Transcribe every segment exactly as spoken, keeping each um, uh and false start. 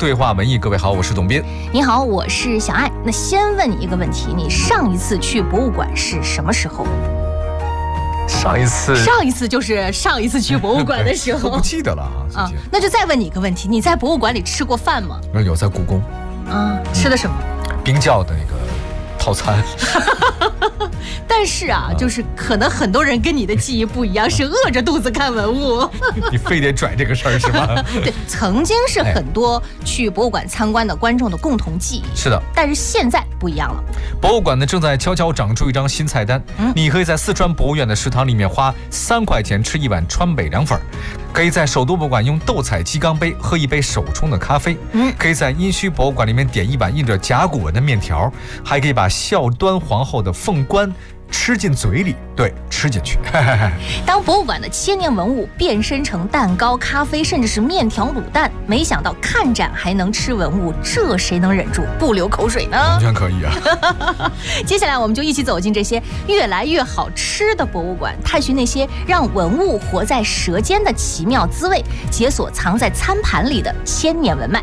对话文艺，各位好，我是董斌。 你好，我是小爱。那先问你一个问题，你上一次去博物馆是什么时候？ 上一次， 上一次就是上一次去博物馆的时候， 都不记得了啊。 啊，那就再问你一个问题，你在博物馆里吃过饭吗？ 有，在故宫。 啊，吃的什么？ 冰窖的那个套餐。 但是啊，就是可能很多人跟你的记忆不一样，是饿着肚子看文物。 你非得拽这个事儿是吧？ 对，曾经是很多去博物馆参观的观众的共同记忆。 是的， 但是现在不一样了。 博物馆呢正在悄悄长出一张新菜单，嗯、你可以在四川博物院的食堂里面花三块钱吃一碗川北凉粉，可以在首都博物馆用斗彩鸡缸杯喝一杯手冲的咖啡，嗯，可以在殷墟博物馆里面点一碗印着甲骨文的面条，还可以把孝端皇后的凤冠吃进嘴里，对，吃进去。 当博物馆的千年文物变身成蛋糕、咖啡，甚至是面条、卤蛋，没想到看展还能吃文物，这谁能忍住不流口水呢？ 完全可以啊！ 接下来我们就一起走进这些越来越好吃的博物馆，探寻那些让文物活在舌尖的奇妙滋味，解锁藏在餐盘里的千年文脉。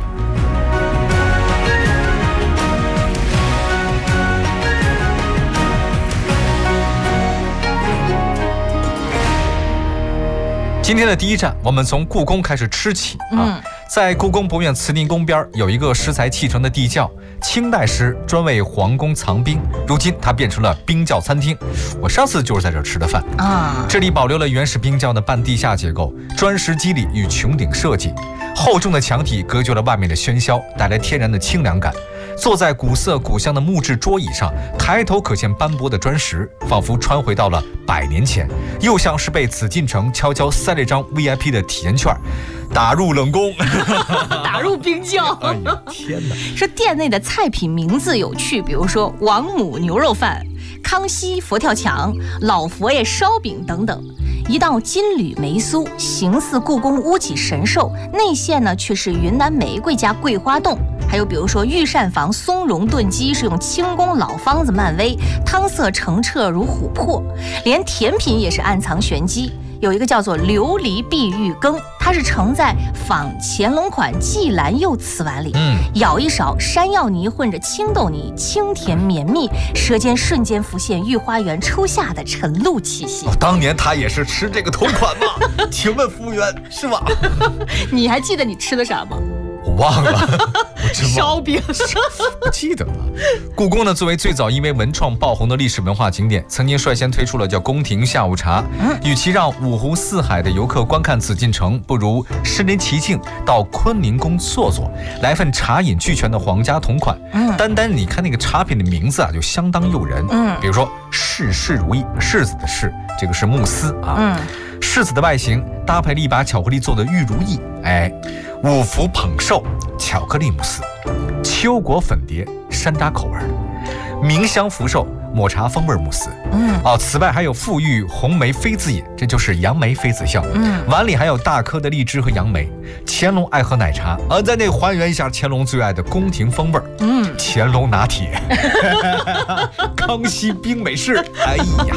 今天的第一站，我们从故宫开始吃起啊。嗯、在故宫博物院慈宁宫边有一个石材砌成的地窖，清代时专为皇宫藏冰，如今它变成了冰窖餐厅。我上次就是在这儿吃的饭啊。这里保留了原始冰窖的半地下结构，砖石基里与穹顶设计，厚重的墙体隔绝了外面的喧嚣，带来天然的清凉感。坐在古色古香的木质桌椅上，抬头可见斑驳的砖石，仿佛穿回到了百年前，又像是被紫禁城悄悄塞了一张 V I P 的体验券，打入冷宫， 打入冰窖。 哎呀，天哪！ 说店内的菜品名字有趣，比如说王母牛肉饭、康熙佛跳墙、老佛爷烧饼等等。一道金缕梅酥形似故宫乌脊神兽，内馅呢却是云南玫瑰加桂花冻。还有比如说御膳房松茸炖鸡是用清宫老方子漫威，汤色澄澈如琥珀，连甜品也是暗藏玄机。有一个叫做琉璃碧玉羹，它是盛在仿乾隆款蓟兰釉瓷碗里，嗯，舀一勺山药泥混着青豆泥，清甜绵密，舌尖瞬间浮现御花园初夏的晨露气息。 哦，当年他也是吃这个同款吗？请问服务员是吗？ 你还记得你吃的啥吗？ 我忘了，我真忘了烧饼， 不记得了。故宫呢，作为最早因为文创爆红的历史文化景点，曾经率先推出了叫宫廷下午茶。嗯，与其让五湖四海的游客观看紫禁城，不如身临其境到坤宁宫坐坐，来份茶饮俱全的皇家同款。嗯，单单你看那个茶品的名字啊，就相当诱人。嗯，比如说世事如意，柿子的柿，这个是慕斯啊。嗯，柿子的外形搭配了一把巧克力做的玉如意，哎。五福捧寿巧克力慕斯，秋果粉蝶山楂口味的，明香福寿抹茶风味慕斯。嗯，哦，此外还有馥郁红梅妃子饮，这就是杨梅妃子笑。嗯，碗里还有大颗的荔枝和杨梅。乾隆爱喝奶茶，啊，在那还原一下乾隆最爱的宫廷风味。嗯，乾隆拿铁，康熙冰美式。哎呀。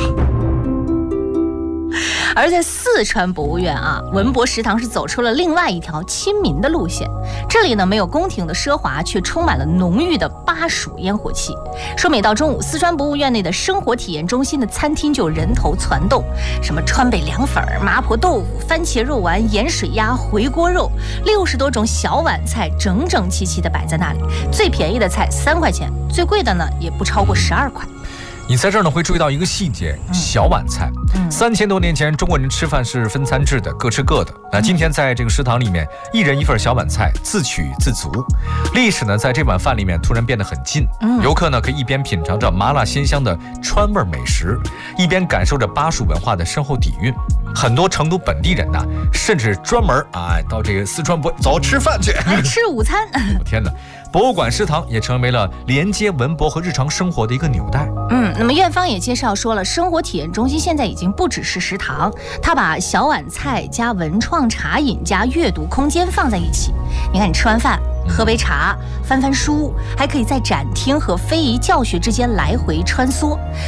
而在四川博物院啊，文博食堂是走出了另外一条亲民的路线。这里呢没有宫廷的奢华，却充满了浓郁的巴蜀烟火气。说每到中午，四川博物院内的生活体验中心的餐厅就人头攒动，什么川北凉粉、麻婆豆腐、番茄肉丸、盐水鸭、回锅肉，六十多种小碗菜整整齐齐地摆在那里。最便宜的菜三块钱，最贵的呢也不超过十二块。 你在这儿呢会注意到一个细节，小碗菜。嗯，三千多年前中国人吃饭是分餐制的，各吃各的。那今天在这个食堂里面，一人一份小碗菜，自取自足。历史呢在这碗饭里面突然变得很近，游客呢可以一边品尝着麻辣鲜香的川味美食，一边感受着巴蜀文化的深厚底蕴。很多成都本地人呢，甚至专门啊到这个四川博走吃饭去， 吃午餐。 我天哪！博物馆食堂也成为了连接文博和日常生活的一个纽带。 嗯，那么院方也介绍说了，生活体验中心现在已经不只是食堂，它把小碗菜加文创茶饮加阅读空间放在一起。你看，你吃完饭喝杯茶，翻翻书，还可以在展厅和非遗教学之间来回穿梭。